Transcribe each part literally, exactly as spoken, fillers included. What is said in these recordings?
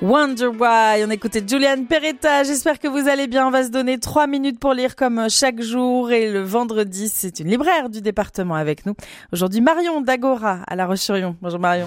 Wonder Why, on écoutait Julian Peretta, j'espère que vous allez bien, on va se donner trois minutes pour lire comme chaque jour et le vendredi c'est une libraire du département avec nous. Aujourd'hui Marion d'Agora à La Roche-sur-Yon. Bonjour Marion.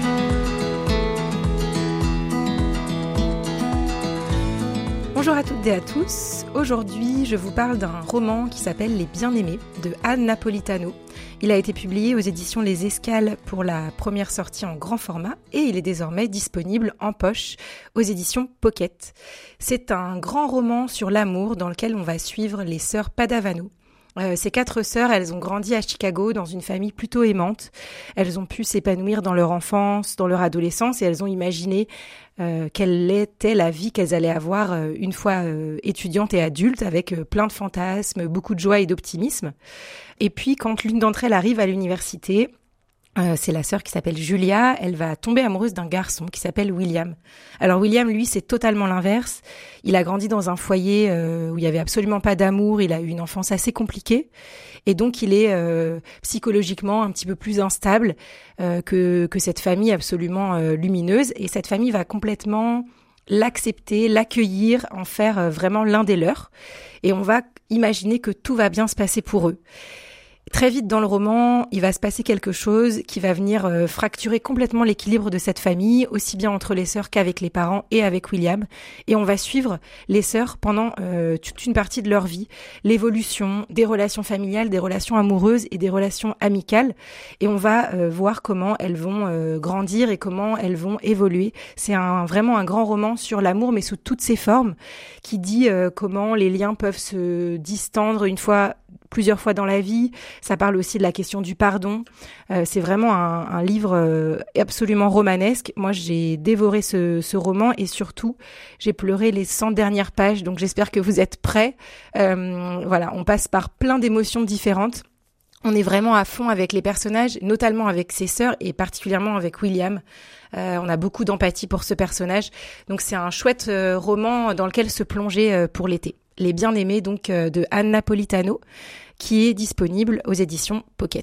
Bonjour à toutes et à tous. Aujourd'hui, je vous parle d'un roman qui s'appelle Les Bien-Aimés de Anne Napolitano. Il a été publié aux éditions Les Escales pour la première sortie en grand format et il est désormais disponible en poche aux éditions Pocket. C'est un grand roman sur l'amour dans lequel on va suivre les sœurs Padavano. Euh, ces quatre sœurs, elles ont grandi à Chicago dans une famille plutôt aimante. Elles ont pu s'épanouir dans leur enfance, dans leur adolescence et elles ont imaginé euh, quelle était la vie qu'elles allaient avoir euh, une fois euh, étudiantes et adultes avec euh, plein de fantasmes, beaucoup de joie et d'optimisme. Et puis quand l'une d'entre elles arrive à l'université, Euh, c'est la sœur qui s'appelle Julia, elle va tomber amoureuse d'un garçon qui s'appelle William. Alors William, lui, c'est totalement l'inverse. Il a grandi dans un foyer euh, où il y avait absolument pas d'amour, il a eu une enfance assez compliquée et donc il est euh, psychologiquement un petit peu plus instable euh, que, que cette famille absolument euh, lumineuse. Et cette famille va complètement l'accepter, l'accueillir, en faire euh, vraiment l'un des leurs. Et on va imaginer que tout va bien se passer pour eux. Très vite dans le roman, il va se passer quelque chose qui va venir euh, fracturer complètement l'équilibre de cette famille, aussi bien entre les sœurs qu'avec les parents et avec William. Et on va suivre les sœurs pendant euh, toute une partie de leur vie, l'évolution des relations familiales, des relations amoureuses et des relations amicales. Et on va euh, voir comment elles vont euh, grandir et comment elles vont évoluer. C'est un, vraiment un grand roman sur l'amour, mais sous toutes ses formes, qui dit euh, comment les liens peuvent se distendre une fois plusieurs fois dans la vie. Ça parle aussi de la question du pardon. Euh, c'est vraiment un, un livre euh, absolument romanesque. Moi, j'ai dévoré ce, ce roman et surtout, j'ai pleuré les cent dernières pages. Donc, j'espère que vous êtes prêts. Euh, voilà, on passe par plein d'émotions différentes. On est vraiment à fond avec les personnages, notamment avec ses sœurs et particulièrement avec William. Euh, on a beaucoup d'empathie pour ce personnage. Donc, c'est un chouette euh, roman dans lequel se plonger euh, pour l'été. Les Bien-Aimés, donc, euh, de Anne Napolitano, qui est disponible aux éditions Pocket.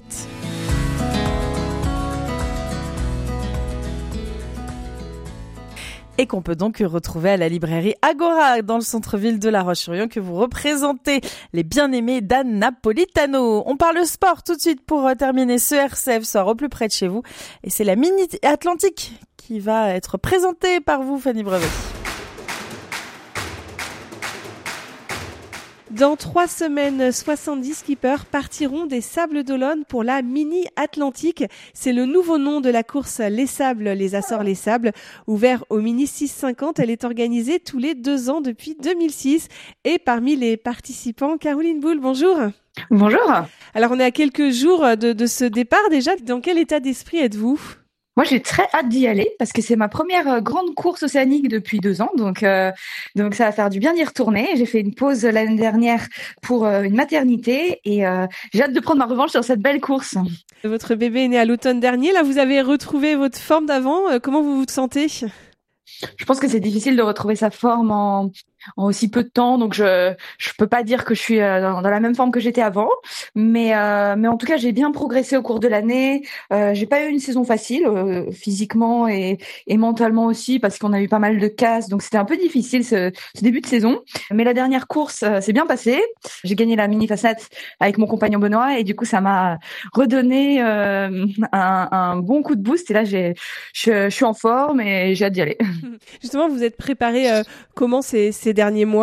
Et qu'on peut donc retrouver à la librairie Agora dans le centre-ville de La Roche-sur-Yon que vous représentez, Les Bien-Aimés d'Anne Napolitano. On parle sport tout de suite pour terminer ce R C F Soir au plus près de chez vous. Et c'est la Mini Atlantique qui va être présentée par vous, Fanny Brevet. Dans trois semaines, soixante-dix skippers partiront des Sables d'Olonne pour la Mini Atlantique. C'est le nouveau nom de la course Les Sables, les Açores Les Sables, ouvert au Mini six cent cinquante. Elle est organisée tous les deux ans depuis deux mille six. Et parmi les participants, Caroline Boule, bonjour. Bonjour. Alors on est à quelques jours de, de ce départ déjà. Dans quel état d'esprit êtes-vous ? Moi, j'ai très hâte d'y aller parce que c'est ma première grande course océanique depuis deux ans. Donc, euh, donc ça va faire du bien d'y retourner. J'ai fait une pause l'année dernière pour euh, une maternité et euh, j'ai hâte de prendre ma revanche sur cette belle course. Votre bébé est né à l'automne dernier. Là, vous avez retrouvé votre forme d'avant. Comment vous vous sentez ? Je pense que c'est difficile de retrouver sa forme en, en aussi peu de temps, donc je je peux pas dire que je suis euh, dans, dans la même forme que j'étais avant, mais euh, mais en tout cas j'ai bien progressé au cours de l'année. Euh, j'ai pas eu une saison facile euh, physiquement et et mentalement aussi parce qu'on a eu pas mal de casses, donc c'était un peu difficile ce, ce début de saison. Mais la dernière course euh, s'est bien passée. J'ai gagné la mini Fastnet avec mon compagnon Benoît et du coup ça m'a redonné euh, un, un bon coup de boost et là j'ai je, je suis en forme et j'ai hâte d'y aller. Justement, vous êtes préparé euh, comment ces, ces derniers mois ?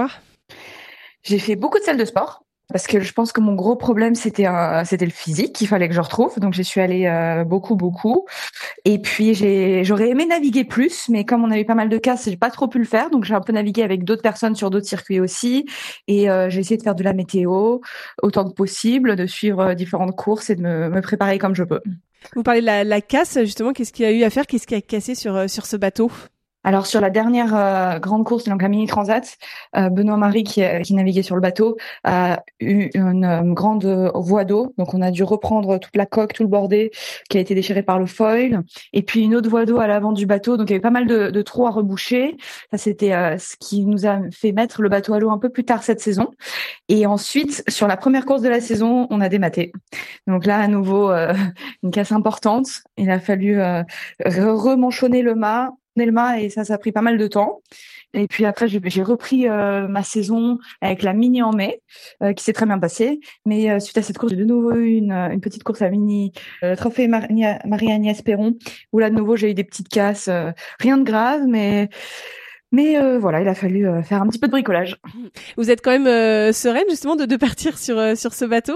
J'ai fait beaucoup de salles de sport parce que je pense que mon gros problème c'était un, c'était le physique qu'il fallait que je retrouve. Donc j'y suis allée euh, beaucoup beaucoup. Et puis j'ai j'aurais aimé naviguer plus, mais comme on avait pas mal de casses, j'ai pas trop pu le faire. Donc j'ai un peu navigué avec d'autres personnes sur d'autres circuits aussi. Et euh, j'ai essayé de faire de la météo autant que possible, de suivre différentes courses et de me, me préparer comme je peux. Vous parlez de la, la casse justement. Qu'est-ce qu'il y a eu à faire ? Qu'est-ce qui a cassé sur sur ce bateau ? Alors sur la dernière euh, grande course, donc la Mini Transat, euh, Benoît Marie qui, qui naviguait sur le bateau a eu une, une grande voie d'eau, donc on a dû reprendre toute la coque, tout le bordé qui a été déchiré par le foil, et puis une autre voie d'eau à l'avant du bateau, donc il y avait pas mal de, de trous à reboucher. Ça c'était euh, ce qui nous a fait mettre le bateau à l'eau un peu plus tard cette saison. Et ensuite sur la première course de la saison, on a dématé. Donc là à nouveau euh, une casse importante. Il a fallu euh, remanchonner le mât. le mât et ça, ça a pris pas mal de temps. Et puis après, j'ai, j'ai repris euh, ma saison avec la mini en mai, euh, qui s'est très bien passée. Mais euh, suite à cette course, j'ai de nouveau eu une, une petite course à mini, euh, trophée Marie- Marie-Agnès Perron, où là de nouveau j'ai eu des petites casses, euh, rien de grave, mais mais euh, voilà, il a fallu euh, faire un petit peu de bricolage. Vous êtes quand même euh, sereine justement de, de partir sur euh, sur ce bateau?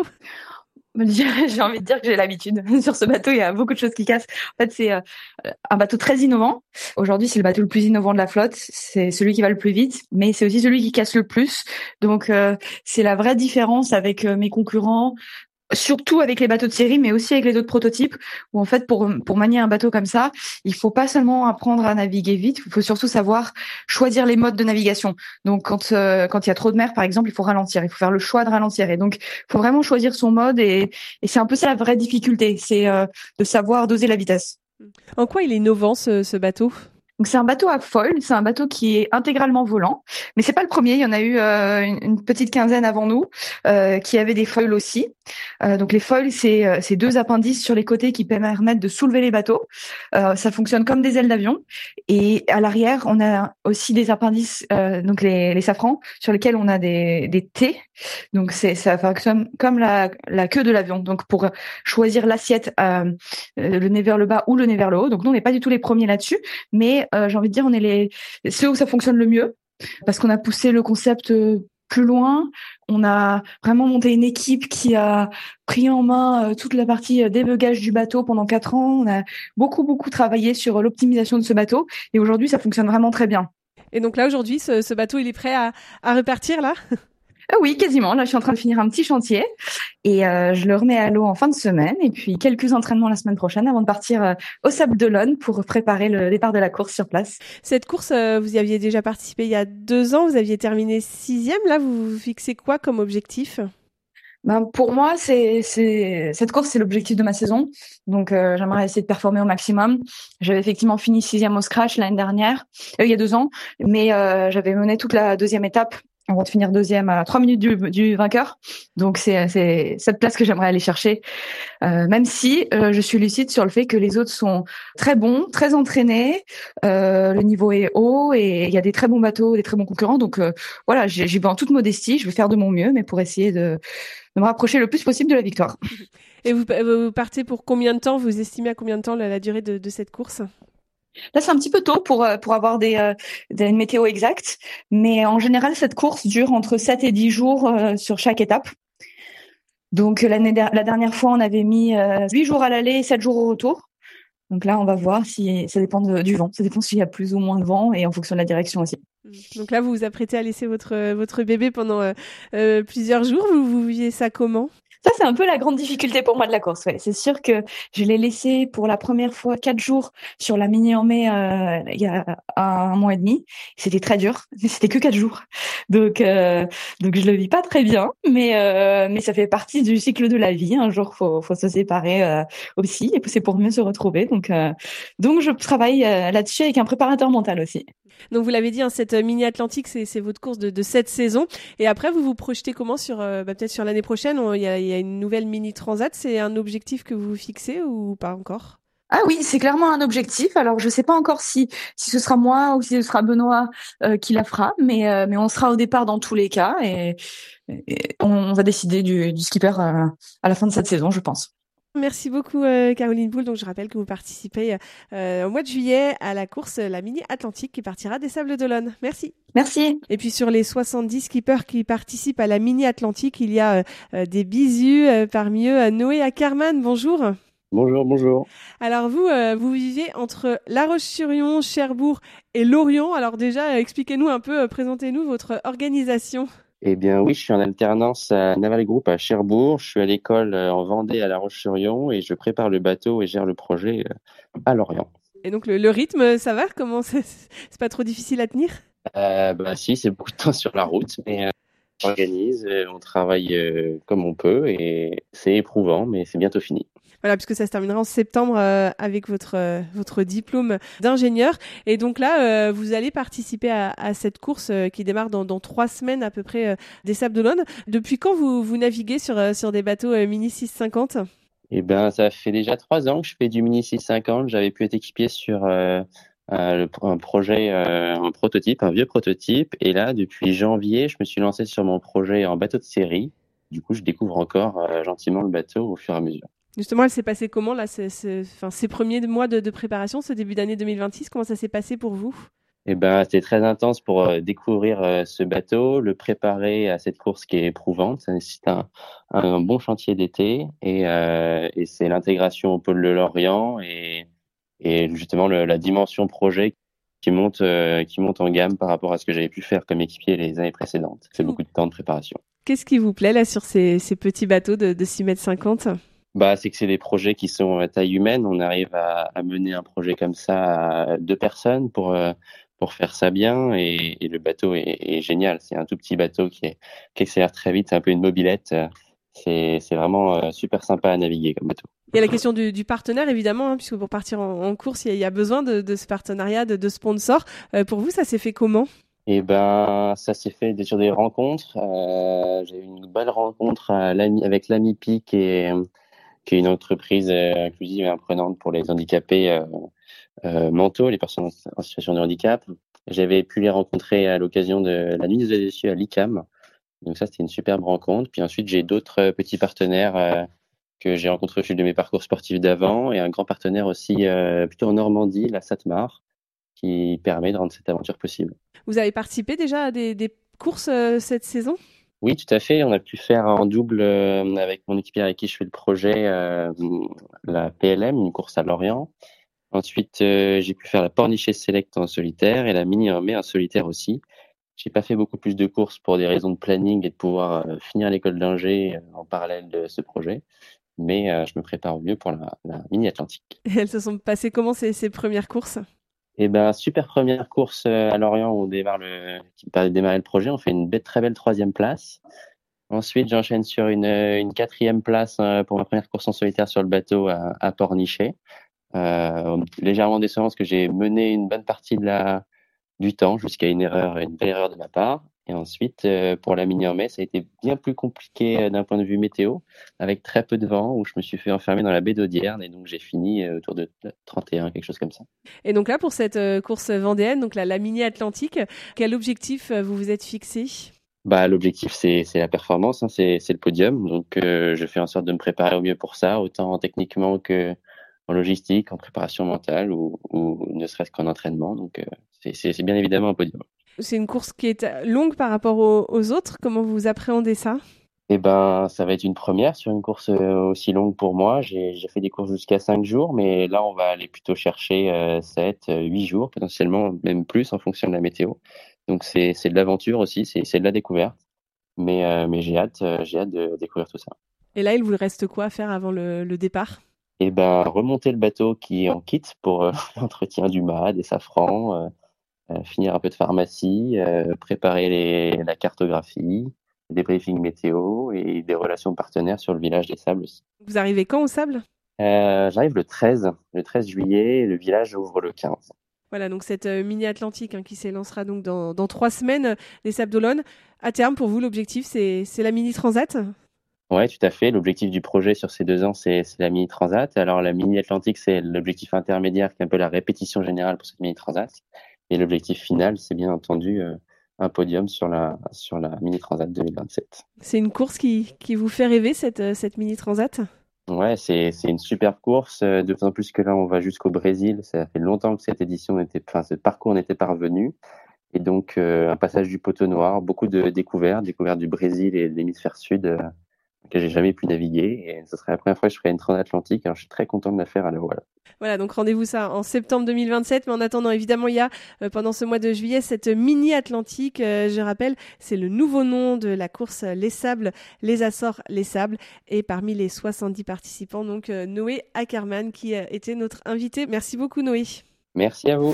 J'ai envie de dire que j'ai l'habitude. Sur ce bateau, il y a beaucoup de choses qui cassent. En fait, c'est euh, un bateau très innovant. Aujourd'hui, c'est le bateau le plus innovant de la flotte. C'est celui qui va le plus vite, mais c'est aussi celui qui casse le plus. Donc, euh, c'est la vraie différence avec euh, mes concurrents. Surtout avec les bateaux de série, mais aussi avec les autres prototypes, où en fait, pour pour manier un bateau comme ça, il faut pas seulement apprendre à naviguer vite, il faut surtout savoir choisir les modes de navigation. Donc, quand euh, quand il y a trop de mer, par exemple, il faut ralentir, il faut faire le choix de ralentir. Et donc, il faut vraiment choisir son mode, et, et c'est un peu ça la vraie difficulté, c'est euh, de savoir doser la vitesse. En quoi il est innovant ce, ce bateau? Donc c'est un bateau à foil, c'est un bateau qui est intégralement volant, mais c'est pas le premier. Il y en a eu euh, une, une petite quinzaine avant nous euh, qui avaient des foils aussi. Euh, donc les foils, c'est euh, ces deux appendices sur les côtés qui permettent de soulever les bateaux. Euh, ça fonctionne comme des ailes d'avion. Et à l'arrière, on a aussi des appendices, euh, donc les, les safrans, sur lesquels on a des, des T. Donc c'est ça fonctionne comme la, la queue de l'avion. Donc pour choisir l'assiette, euh, le nez vers le bas ou le nez vers le haut. Donc nous, on n'est pas du tout les premiers là-dessus, mais Euh, j'ai envie de dire, on est les ceux où ça fonctionne le mieux parce qu'on a poussé le concept plus loin. On a vraiment monté une équipe qui a pris en main toute la partie débugage du bateau pendant quatre ans. On a beaucoup beaucoup travaillé sur l'optimisation de ce bateau et aujourd'hui, ça fonctionne vraiment très bien. Et donc là, aujourd'hui, ce, ce bateau, il est prêt à, à repartir là? Ah oui, quasiment. Là, je suis en train de finir un petit chantier et euh, je le remets à l'eau en fin de semaine et puis quelques entraînements la semaine prochaine avant de partir euh, au Sable d'Olonne pour préparer le départ de la course sur place. Cette course, euh, vous y aviez déjà participé il y a deux ans, vous aviez terminé sixième. Là, vous vous fixez quoi comme objectif? Ben, pour moi, c'est, c'est, cette course, c'est l'objectif de ma saison. Donc, euh, j'aimerais essayer de performer au maximum. J'avais effectivement fini sixième au scratch l'année dernière, euh, il y a deux ans, mais euh, j'avais mené toute la deuxième étape avant de finir deuxième à trois minutes du, du vainqueur. Donc, c'est, c'est cette place que j'aimerais aller chercher, euh, même si euh, je suis lucide sur le fait que les autres sont très bons, très entraînés, euh, le niveau est haut et il y a des très bons bateaux, des très bons concurrents. Donc, euh, voilà, j'y, j'y vais en toute modestie. Je vais faire de mon mieux, mais pour essayer de de me rapprocher le plus possible de la victoire. Et vous, vous partez pour combien de temps? Vous estimez à combien de temps la, la durée de, de cette course? Là, c'est un petit peu tôt pour pour avoir des, euh, des une météo exacte, mais en général, cette course dure entre sept et dix jours euh, sur chaque étape. Donc l'année la dernière fois, on avait mis euh, huit jours à l'aller et sept jours au retour. Donc là, on va voir si ça dépend de, du vent, ça dépend s'il y a plus ou moins de vent et en fonction de la direction aussi. Donc là, vous vous apprêtez à laisser votre votre bébé pendant euh, euh, plusieurs jours. Vous vous vivez ça comment? Ça, c'est un peu la grande difficulté pour moi de la course. Ouais. C'est sûr que je l'ai laissé pour la première fois quatre jours sur la mini en mai euh, il y a un mois et demi. C'était très dur, mais c'était que quatre jours. Donc, euh, donc je le vis pas très bien, mais euh, mais ça fait partie du cycle de la vie. Un jour, faut faut se séparer euh, aussi, et c'est pour mieux se retrouver. Donc euh, donc je travaille euh, là-dessus avec un préparateur mental aussi. Donc vous l'avez dit, hein, cette mini Atlantique, c'est c'est votre course de, de cette saison. Et après, vous vous projetez comment sur euh, bah, peut-être sur l'année prochaine? Il y a, il y a une nouvelle mini transat. C'est un objectif que vous vous fixez ou pas encore? Ah oui, c'est clairement un objectif. Alors je sais pas encore si si ce sera moi ou si ce sera Benoît euh, qui la fera, mais euh, mais on sera au départ dans tous les cas et, et on, on va décider du, du skipper euh, à la fin de cette saison, je pense. Merci beaucoup euh, Caroline Boule. Donc je rappelle que vous participez euh, au mois de juillet à la course la Mini Atlantique qui partira des Sables d'Olonne. Merci. Merci. Et puis sur les soixante-dix skippers qui participent à la Mini Atlantique, il y a euh, des bisus, euh, parmi eux Noé Ackerman. Bonjour. Bonjour, bonjour. Alors vous, euh, vous vivez entre La Roche-sur-Yon, Cherbourg et Lorient. Alors déjà, euh, expliquez-nous un peu, euh, présentez-nous votre organisation. Eh bien oui, je suis en alternance à Naval Group à Cherbourg. Je suis à l'école en Vendée à La Roche-sur-Yon et je prépare le bateau et gère le projet à Lorient. Et donc le, le rythme, ça va? Comment c'est, c'est pas trop difficile à tenir? euh, Bah si, c'est beaucoup de temps sur la route, mais euh, on organise, on travaille euh, comme on peut et c'est éprouvant, mais c'est bientôt fini. Voilà, puisque ça se terminera en septembre euh, avec votre euh, votre diplôme d'ingénieur. Et donc là, euh, vous allez participer à, à cette course euh, qui démarre dans, dans trois semaines à peu près euh, des Sables d'Olonne. Depuis quand vous, vous naviguez sur, euh, sur des bateaux euh, Mini six cent cinquante? Eh bien, ça fait déjà trois ans que je fais du Mini six cent cinquante. J'avais pu être équipier sur euh, euh, le, un projet, euh, un prototype, un vieux prototype. Et là, depuis janvier, je me suis lancé sur mon projet en bateau de série. Du coup, je découvre encore euh, gentiment le bateau au fur et à mesure. Justement, elle s'est passée comment là, ces, ces, enfin, ces premiers mois de, de préparation, ce début d'année deux mille vingt-six, comment ça s'est passé pour vous? Eh ben, c'était très intense pour euh, découvrir euh, ce bateau, le préparer à cette course qui est éprouvante. Ça nécessite un, un bon chantier d'été et, euh, et c'est l'intégration au pôle de Lorient et, et justement le, la dimension projet qui monte, euh, qui monte en gamme par rapport à ce que j'avais pu faire comme équipier les années précédentes. C'est beaucoup de temps de préparation. Qu'est-ce qui vous plaît là sur ces, ces petits bateaux de, de six mètres cinquante? Bah, c'est que c'est des projets qui sont à taille humaine. On arrive à, à mener un projet comme ça à deux personnes pour euh, pour faire ça bien et, et le bateau est, est génial. C'est un tout petit bateau qui, est, qui accélère très vite. C'est un peu une mobilette. C'est c'est vraiment euh, super sympa à naviguer comme bateau. Il y a la question du, du partenaire évidemment, hein, puisque pour partir en, en course, il y, a, il y a besoin de, de ce partenariat, de, de sponsors. Euh, pour vous, ça s'est fait comment? Eh ben, ça s'est fait sur des rencontres. Euh, j'ai eu une belle rencontre à l'ami, avec l'AMIPI, qui est qui est une entreprise euh, inclusive et apprenante pour les handicapés euh, euh, mentaux, les personnes en situation de handicap. J'avais pu les rencontrer à l'occasion de la nuit des Audacieux à l'I C A M. Donc ça, c'était une superbe rencontre. Puis ensuite, j'ai d'autres petits partenaires euh, que j'ai rencontrés au fil de mes parcours sportifs d'avant et un grand partenaire aussi euh, plutôt en Normandie, la Satmar, qui permet de rendre cette aventure possible. Vous avez participé déjà à des, des courses euh, cette saison? Oui, tout à fait. On a pu faire en double euh, avec mon équipier avec qui je fais le projet, euh, la P L M, une course à Lorient. Ensuite, euh, j'ai pu faire la Pornichet Select en solitaire et la Mini en mai en solitaire aussi. J'ai pas fait beaucoup plus de courses pour des raisons de planning et de pouvoir euh, finir l'école d'ingé euh, en parallèle de ce projet. Mais euh, je me prépare au mieux pour la, la Mini Atlantique. Et elles se sont passées comment ces, ces premières courses? Eh ben, super première course à Lorient où on démarre le, qui permet de démarrer le projet. On fait une belle, très belle troisième place. Ensuite, j'enchaîne sur une, une quatrième place pour ma première course en solitaire sur le bateau à, à Pornichet. Euh, légèrement décevant parce que j'ai mené une bonne partie de la, du temps jusqu'à une erreur, une belle erreur de ma part. Et ensuite, euh, pour la Mini en mai, ça a été bien plus compliqué euh, d'un point de vue météo, avec très peu de vent, où je me suis fait enfermer dans la baie d'Audierne, et donc j'ai fini euh, autour de trente et un, quelque chose comme ça. Et donc là, pour cette euh, course vendéenne, donc la, la Mini Atlantique, quel objectif euh, vous vous êtes fixé? Bah, l'objectif, c'est, c'est la performance, hein, c'est, c'est le podium. Donc, euh, je fais en sorte de me préparer au mieux pour ça, autant techniquement que en logistique, en préparation mentale ou, ou ne serait-ce qu'en entraînement. Donc, euh, c'est, c'est, c'est bien évidemment un podium. C'est une course qui est longue par rapport aux, aux autres. Comment vous appréhendez ça? Eh ben, ça va être une première sur une course aussi longue pour moi. J'ai, j'ai fait des courses jusqu'à cinq jours, mais là, on va aller plutôt chercher euh, sept, huit jours, potentiellement même plus en fonction de la météo. Donc, c'est, c'est de l'aventure aussi, c'est, c'est de la découverte. Mais, euh, mais j'ai hâte, euh, j'ai hâte de découvrir tout ça. Et là, il vous reste quoi à faire avant le, le départ? Eh ben, remonter le bateau qui est en kit pour euh, l'entretien du mât, des safrans, euh, euh, finir un peu de pharmacie, euh, préparer les, la cartographie, des briefings météo et des relations partenaires sur le village des Sables aussi. Vous arrivez quand au Sable? euh, J'arrive le treize, le treize juillet, et le village ouvre le quinze. Voilà, donc cette euh, Mini Atlantique hein, qui s'élancera donc dans, dans trois semaines, euh, les Sables d'Olonne. À terme, pour vous, l'objectif, c'est, c'est la Mini Transat? Ouais, tout à fait. L'objectif du projet sur ces deux ans, c'est, c'est la Mini Transat. Alors, la Mini Atlantique, c'est l'objectif intermédiaire qui est un peu la répétition générale pour cette Mini Transat. Et l'objectif final, c'est bien entendu euh, un podium sur la, sur la Mini Transat deux mille vingt-sept. C'est une course qui, qui vous fait rêver, cette, cette Mini Transat? Ouais, c'est, c'est une superbe course. De plus en plus que là, on va jusqu'au Brésil. Ça fait longtemps que cette édition n'était, enfin, ce parcours n'était pas revenu. Et donc, euh, un passage du poteau noir, beaucoup de découvertes, découvertes du Brésil et de l'hémisphère sud, euh, que j'ai jamais pu naviguer. Et ce serait la première fois que je ferais une transatlantique. Alors, je suis très content de la faire à la voilà. Voilà, donc rendez-vous ça en septembre deux mille vingt-sept. Mais en attendant, évidemment, il y a euh, pendant ce mois de juillet cette Mini Atlantique. Euh, je rappelle, c'est le nouveau nom de la course Les Sables, les Açores, les Sables. Et parmi les soixante-dix participants, donc euh, Noé Ackerman qui euh, était notre invité. Merci beaucoup, Noé. Merci à vous.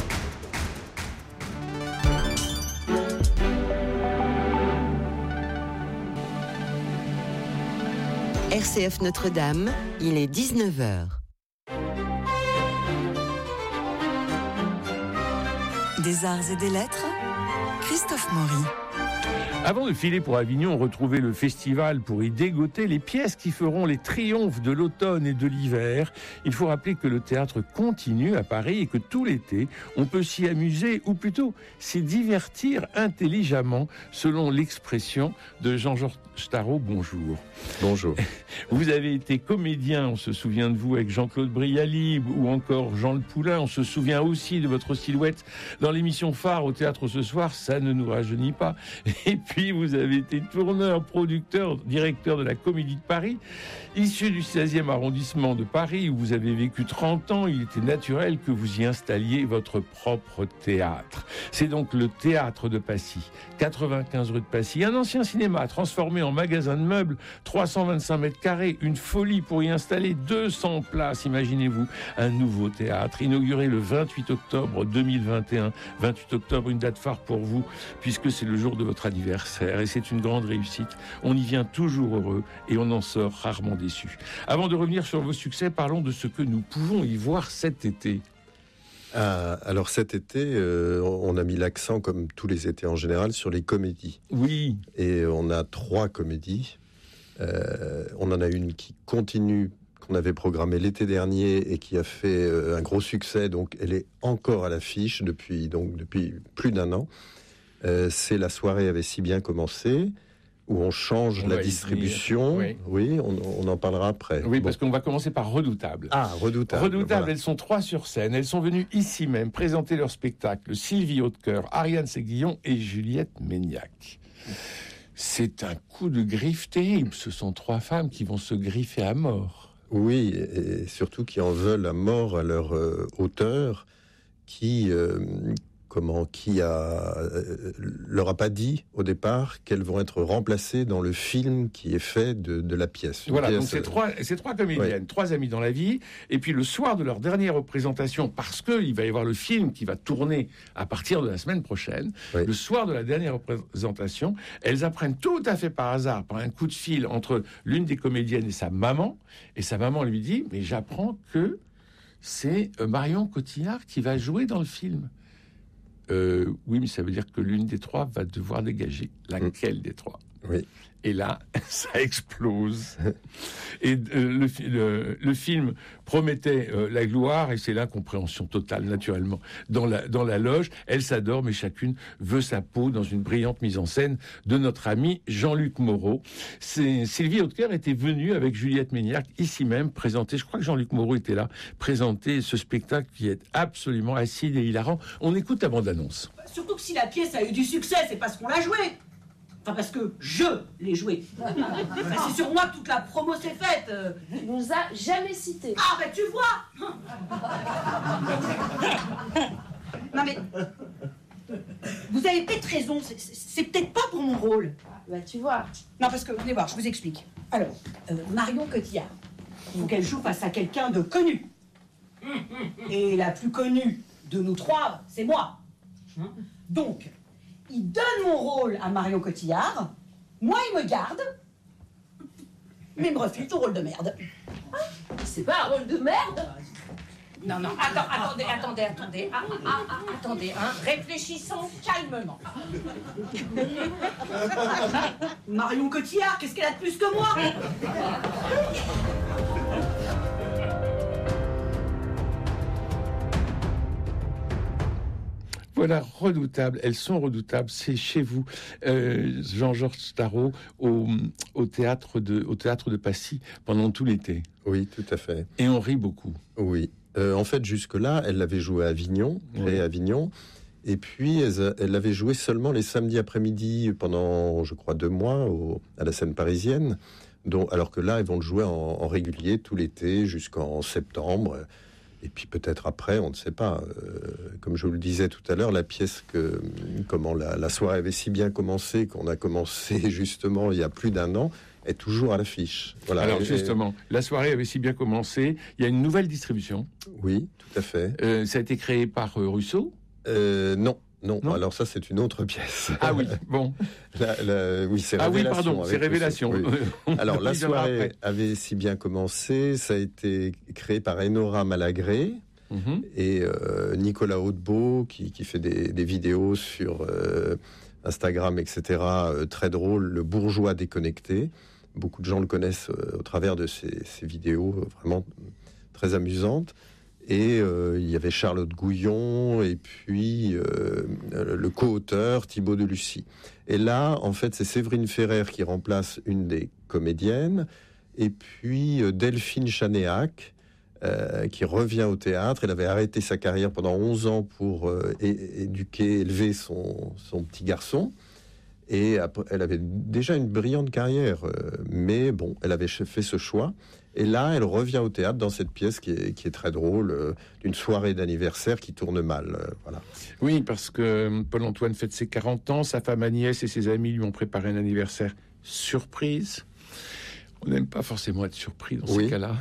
R C F Notre-Dame, il est dix-neuf heures. Des arts et des lettres, Christophe Maury. Avant de filer pour Avignon, retrouver le festival pour y dégoter les pièces qui feront les triomphes de l'automne et de l'hiver, il faut rappeler que le théâtre continue à Paris et que tout l'été, on peut s'y amuser, ou plutôt s'y divertir intelligemment, selon l'expression de Jean-Georges Tarot. Bonjour. Bonjour. Vous avez été comédien, on se souvient de vous avec Jean-Claude Brialy ou encore Jean Le Poulain. On se souvient aussi de votre silhouette dans l'émission phare au Théâtre ce soir, ça ne nous rajeunit pas. Et puis vous avez été tourneur, producteur, directeur de la Comédie de Paris. Issu du seizième arrondissement de Paris où vous avez vécu trente ans, il était naturel que vous y installiez votre propre théâtre. C'est donc le Théâtre de Passy, quatre-vingt-quinze rue de Passy, un ancien cinéma transformé en magasin de meubles, trois cent vingt-cinq mètres carrés, une folie pour y installer deux cents places, imaginez-vous, un nouveau théâtre, inauguré le vingt-huit octobre deux mille vingt et un. vingt-huit octobre, une date phare pour vous, puisque c'est le jour de votre anniversaire, et c'est une grande réussite. On y vient toujours heureux, et on en sort rarement déçu. Avant de revenir sur vos succès, parlons de ce que nous pouvons y voir cet été. Ah, alors cet été, euh, on a mis l'accent, comme tous les étés en général, sur les comédies. Oui. Et on a trois comédies. Euh, on en a une qui continue, qu'on avait programmée l'été dernier et qui a fait euh, un gros succès. Donc elle est encore à l'affiche depuis, donc, depuis plus d'un an. Euh, c'est La soirée avait si bien commencé, où on change on la distribution. Oui, oui on, on en parlera après. Oui, bon. Parce qu'on va commencer par Redoutable. Ah, Redoutable. Redoutable, voilà. Elles sont trois sur scène. Elles sont venues ici même présenter leur spectacle. Sylvie Hautecoeur, Ariane Séguillon et Juliette Méniac. C'est un coup de griffe terrible. Ce sont trois femmes qui vont se griffer à mort. Oui, et surtout qui en veulent à mort à leur euh, auteur, qui... Euh, Comment, qui a, euh, leur a pas dit au départ qu'elles vont être remplacées dans le film qui est fait de, de la pièce. Voilà, pièce, donc c'est trois, c'est trois comédiennes, ouais. Trois amies dans la vie, et puis le soir de leur dernière représentation, parce que il va y avoir le film qui va tourner à partir de la semaine prochaine, ouais. Le soir de la dernière représentation, elles apprennent tout à fait par hasard, par un coup de fil entre l'une des comédiennes et sa maman, et sa maman lui dit, mais j'apprends que c'est Marion Cotillard qui va jouer dans le film. Euh, oui, mais ça veut dire que l'une des trois va devoir dégager. Laquelle mmh. des trois ? Oui. Et là, ça explose. Et euh, le, le, le film promettait euh, la gloire, et c'est l'incompréhension totale, naturellement. Dans la, dans la loge, elles s'adorent, mais chacune veut sa peau dans une brillante mise en scène de notre ami Jean-Luc Moreau. C'est, Sylvie Hautecoeur était venue avec Juliette Méniac, ici même, présenter, je crois que Jean-Luc Moreau était là, présenter ce spectacle qui est absolument acide et hilarant. On écoute la bande-annonce. Surtout que si la pièce a eu du succès, c'est parce qu'on l'a jouée. Enfin, parce que je l'ai joué. C'est sur moi que toute la promo s'est faite. Tu nous as jamais cités. Ah, ben tu vois. Non mais... Vous avez peut-être raison, c'est, c'est peut-être pas pour mon rôle. Bah tu vois. Non, parce que, venez voir, je vous explique. Alors, euh, Marion Cotillard, il faut qu'elle joue face à quelqu'un de connu. Et la plus connue de nous trois, c'est moi. Donc... il donne mon rôle à Marion Cotillard, moi il me garde, mais il me refile ton rôle de merde. Ah, c'est pas un rôle de merde. Non, non, attends, attendez, attendez, attendez, ah, ah, ah, attendez, hein, réfléchissons calmement. Marion Cotillard, qu'est-ce qu'elle a de plus que moi ? Voilà, Redoutable, elles sont redoutables, c'est chez vous, euh, Jean-Georges Tarot, au, au, théâtre de, au théâtre de Passy, pendant tout l'été. Oui, tout à fait. Et on rit beaucoup. Oui. Euh, en fait, jusque-là, elle l'avait joué à Avignon, oui. à Avignon, et puis elle, elle l'avait joué seulement les samedis après-midi pendant, je crois, deux mois au, à la scène parisienne, dont, alors que là, elles vont le jouer en, en régulier tout l'été jusqu'en septembre. Et puis peut-être après, on ne sait pas. Euh, comme je vous le disais tout à l'heure, la pièce que, comment la, la soirée avait si bien commencé, qu'on a commencé justement il y a plus d'un an, est toujours à l'affiche. Voilà. Alors et, justement, la soirée avait si bien commencé. Il y a une nouvelle distribution. Oui, tout à fait. Euh, ça a été créé par euh, Rousseau. Euh, non. Non, non, alors ça c'est une autre pièce. Ah oui, bon. La, la, oui, c'est ah Révélation. Ah oui, pardon, c'est Révélation. Oui. Alors la soirée avait si bien commencé, ça a été créé par Enora Malagré, Mmh. Et euh, Nicolas Audebeau, qui, qui fait des, des vidéos sur euh, Instagram, et cetera, euh, très drôle, le bourgeois déconnecté. Beaucoup de gens le connaissent euh, au travers de ces, ces vidéos euh, vraiment très amusantes. Et euh, il y avait Charlotte Gouillon et puis euh, le co-auteur Thibaut Delucy. Et là, en fait, c'est Séverine Ferrer qui remplace une des comédiennes, et puis euh, Delphine Chanéac euh, qui revient au théâtre. Elle avait arrêté sa carrière pendant onze ans pour euh, é- éduquer, élever son, son petit garçon. Et après, elle avait déjà une brillante carrière, euh, mais bon, elle avait fait ce choix. Et là, elle revient au théâtre dans cette pièce qui est, qui est très drôle, euh, d'une soirée d'anniversaire qui tourne mal. Euh, voilà. Oui, parce que Paul-Antoine fête ses quarante ans, sa femme Agnès et ses amis lui ont préparé un anniversaire surprise. On n'aime pas forcément être surpris dans oui. ces cas-là.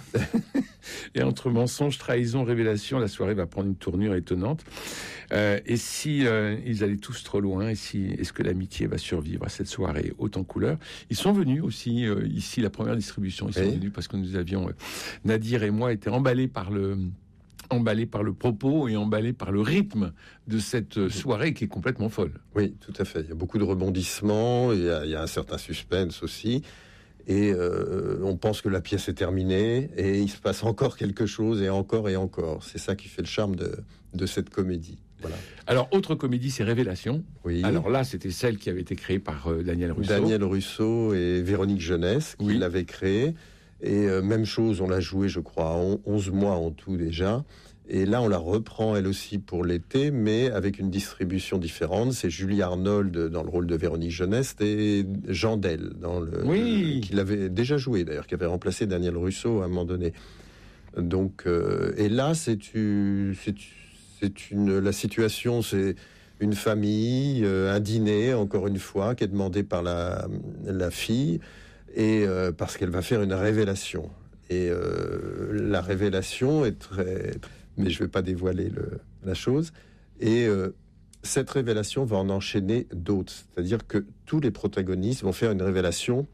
Et entre mensonges, trahison, révélation, la soirée va prendre une tournure étonnante. Euh, et si euh, ils allaient tous trop loin, et si est-ce que l'amitié va survivre à cette soirée haute en couleurs? Ils sont venus aussi euh, ici, la première distribution. Ils sont oui. venus parce que nous avions euh, Nadir et moi été emballés par le emballés par le propos et emballés par le rythme de cette soirée qui est complètement folle. Oui, tout à fait. Il y a beaucoup de rebondissements, il y a, il y a un certain suspense aussi. Et euh, on pense que la pièce est terminée et il se passe encore quelque chose et encore et encore. C'est ça qui fait le charme de, de cette comédie. Voilà. Alors, autre comédie, c'est Révélation. Oui. Alors là, c'était celle qui avait été créée par euh, Daniel Russo. Daniel Russo et Véronique Jeunesse qui oui. l'avaient créée. Et euh, même chose, on l'a jouée, je crois, onze mois en tout déjà. Et là, on la reprend elle aussi pour l'été, mais avec une distribution différente. C'est Julie Arnold dans le rôle de Véronique Jeunesse et Jean Del, dans le, oui. le, qui l'avait déjà joué d'ailleurs, qui avait remplacé Daniel Russo à un moment donné. Donc, euh, et là, c'est une, c'est, c'est une, la situation, c'est une famille, euh, un dîner, encore une fois, qui est demandé par la, la fille, et euh, parce qu'elle va faire une révélation. Et euh, la révélation est très... mais je ne vais pas dévoiler le, la chose. Et euh, cette révélation va en enchaîner d'autres. C'est-à-dire que tous les protagonistes vont faire une révélation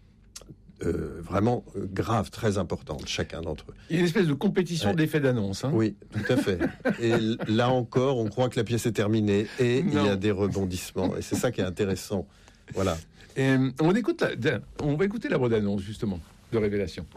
euh, vraiment grave, très importante, chacun d'entre eux. Il y a une espèce de compétition ouais. d'effets d'annonce. Hein. Oui, tout à fait. Et là encore, on croit que la pièce est terminée et non. il y a des rebondissements. Et c'est ça qui est intéressant. Voilà. Et on, écoute la, on va écouter la bande-annonce, justement, de Révélation.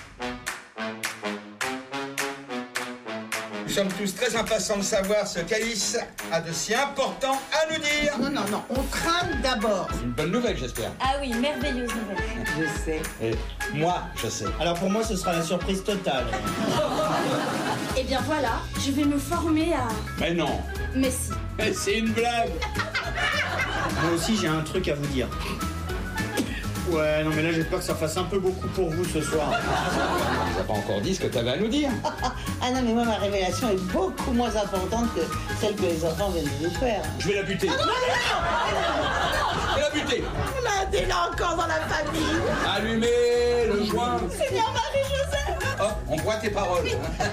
Nous sommes tous très impatients de savoir ce qu'Alice a de si important à nous dire. Non, non, non, on crame d'abord. Une bonne nouvelle, j'espère. Ah oui, merveilleuse nouvelle. Je sais. Et moi, je sais. Alors pour moi, ce sera la surprise totale. Eh bien voilà, je vais me former à... Mais non. Mais si. Mais c'est une blague. Moi aussi, j'ai un truc à vous dire. Ouais, non mais là j'ai peur que ça fasse un peu beaucoup pour vous ce soir. Tu n'as pas encore dit ce que tu avais à nous dire. Ah non mais moi ma révélation est beaucoup moins importante que celle que les enfants viennent de nous faire. Je vais la buter. Ah non, non, non, je vais la buter. On a un délinquant dans la famille. Allumez le joint. Seigneur Marie-Joseph. Oh, on voit tes paroles.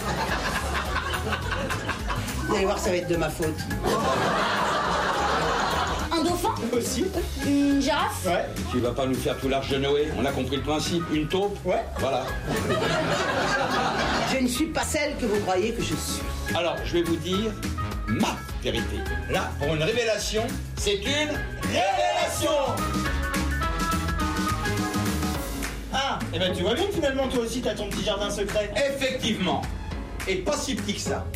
Vous allez voir, ça va être de ma faute. Un dauphin aussi. Une girafe. Ouais. Tu vas pas nous faire tout l'arche de Noé. On a compris le principe. Une taupe. Ouais. Voilà. Je ne suis pas celle que vous croyez que je suis. Alors, je vais vous dire ma vérité. Là, pour une révélation, c'est une révélation. Ah, et eh ben tu vois bien que finalement toi aussi t'as ton petit jardin secret. Effectivement. Et pas si petit que ça.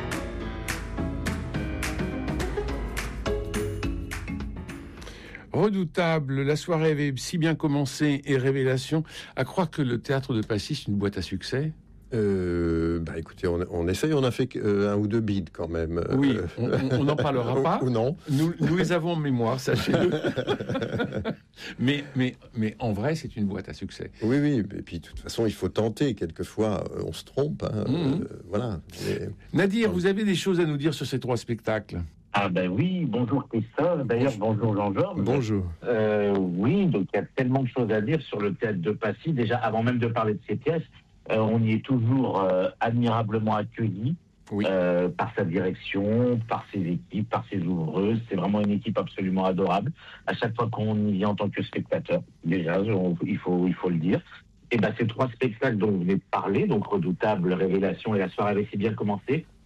Redoutable, la soirée avait si bien commencé et Révélation, à croire que le théâtre de Passy c'est une boîte à succès. Euh, bah écoutez, on, on essaye, on a fait euh, un ou deux bids quand même. Oui, on n'en parlera pas. Ou non. Nous, nous les avons en mémoire, sachez-le. mais, mais, mais en vrai, c'est une boîte à succès. Oui, oui. Et puis de toute façon, il faut tenter. Quelquefois, on se trompe. Hein, mmh. euh, voilà. Mais... Nadir, vous avez des choses à nous dire sur ces trois spectacles? Ah ben oui, bonjour Christophe, d'ailleurs bonjour Jean-Georges. Bonjour. Euh, oui, donc il y a tellement de choses à dire sur le théâtre de Passy. Déjà, avant même de parler de ces pièces, euh, on y est toujours euh, admirablement accueilli oui. euh, par sa direction, par ses équipes, par ses ouvreuses. C'est vraiment une équipe absolument adorable. À chaque fois qu'on y vient en tant que spectateur, déjà, on, il faut il faut le dire. Et ben ces trois spectacles dont vous venez de parler, donc Redoutable, Révélation et La soirée avait si bien commencé,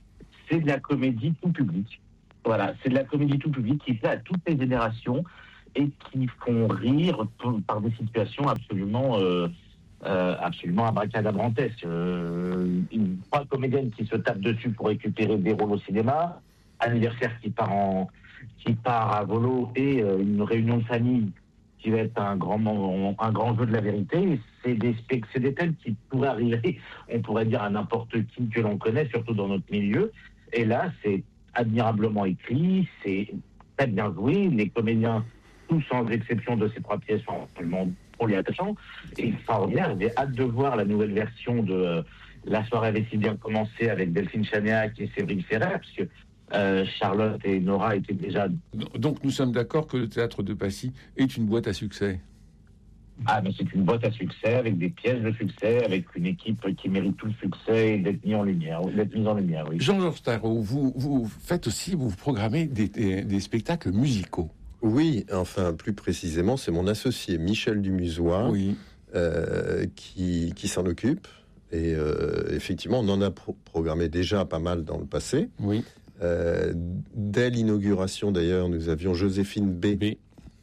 c'est de la comédie tout public. Voilà, c'est de la comédie tout public qui plaît à toutes les générations et qui font rire par des situations absolument, euh, euh, absolument abracadabrantesques. Euh, une, trois comédiennes qui se tapent dessus pour récupérer des rôles au cinéma, anniversaire qui part en, qui part à volo et euh, une réunion de famille qui va être un grand, un grand jeu de la vérité. C'est des, c'est des thèmes qui pourraient arriver, on pourrait dire, à n'importe qui que l'on connaît, surtout dans notre milieu. Et là, c'est admirablement écrit, c'est très bien joué. Les comédiens, tous sans exception de ces trois pièces, sont absolument pour les attachants. Et extraordinaire. J'ai hâte de voir la nouvelle version de euh, La soirée avait si bien commencé avec Delphine Chanéac et Séverine Ferrer, parce que euh, Charlotte et Nora étaient déjà... Donc nous sommes d'accord que le théâtre de Passy est une boîte à succès. Ah, mais c'est une boîte à succès, avec des pièces de succès, avec une équipe qui mérite tout le succès et d'être mise en lumière. D'être mise en lumière, oui. Jean-Georges Tarot, vous, vous faites aussi, vous programmez des, des, des spectacles musicaux. Oui, enfin, plus précisément, c'est mon associé Michel Dumusois oui. euh, qui, qui s'en occupe. Et euh, effectivement, on en a pro- programmé déjà pas mal dans le passé. Oui. Euh, dès l'inauguration, d'ailleurs, nous avions Joséphine B. B.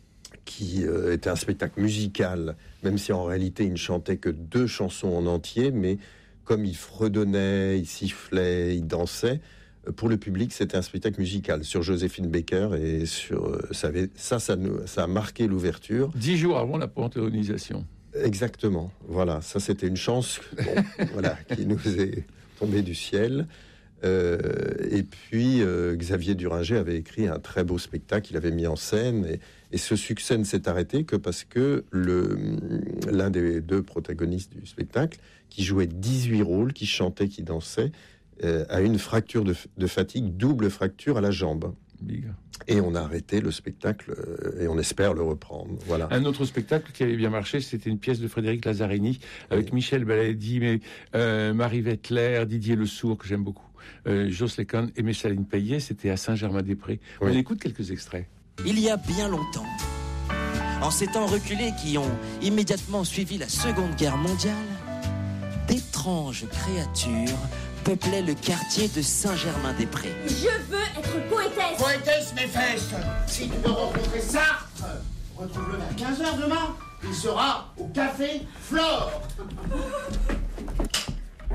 qui euh, était un spectacle musical, même si en réalité il ne chantait que deux chansons en entier, mais comme il fredonnait, il sifflait, il dansait, euh, pour le public c'était un spectacle musical sur Joséphine Baker, et sur, euh, ça, avait, ça, ça, nous, ça a marqué l'ouverture. Dix jours avant la panthéonisation. Exactement, voilà, ça c'était une chance bon, voilà, qui nous est tombée du ciel. Euh, et puis euh, Xavier Duringer avait écrit un très beau spectacle, il avait mis en scène, et, et ce succès ne s'est arrêté que parce que le, l'un des deux protagonistes du spectacle, qui jouait dix-huit rôles, qui chantait, qui dansait, euh, a une fracture de, de fatigue, double fracture à la jambe. Big. Et on a arrêté le spectacle euh, et on espère le reprendre. Voilà. Un autre spectacle qui avait bien marché, c'était une pièce de Frédéric Lazzarini avec oui. Michel Baladi, mais euh, Marie Wettler, Didier Le Sourd, que j'aime beaucoup, euh, Joss Lecan et Messaline Payet. C'était à Saint-Germain-des-Prés. Oui. On écoute quelques extraits. Il y a bien longtemps, en ces temps reculés qui ont immédiatement suivi la Seconde Guerre mondiale, d'étranges créatures peuplait le quartier de Saint-Germain-des-Prés. Je veux être poétesse. Poétesse, mes fesses. Si tu veux rencontrer Sartre, retrouve-le vers quinze heures demain. Il sera au café Flore.